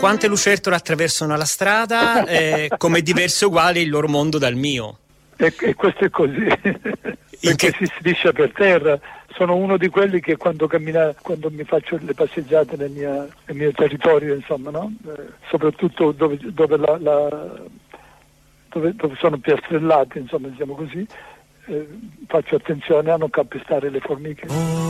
quante lucertole attraversano la strada, come diverso e uguale il loro mondo dal mio. E questo è così, perché si striscia per terra. Sono uno di quelli che quando mi faccio le passeggiate nel mio territorio, insomma, no? Soprattutto dove sono piastrellati, insomma, diciamo così, faccio attenzione a non calpestare le formiche.